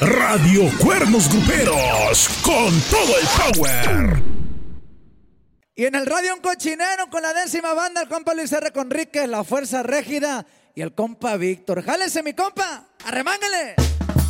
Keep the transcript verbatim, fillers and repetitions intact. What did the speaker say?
Radio Cuernos Gruperos, con todo el power. Y en el radio un cochinero con la décima banda, el compa Luis R. Conríquez, la Fuerza Régida y el compa Víctor. ¡Jálese, mi compa! ¡Arremángale!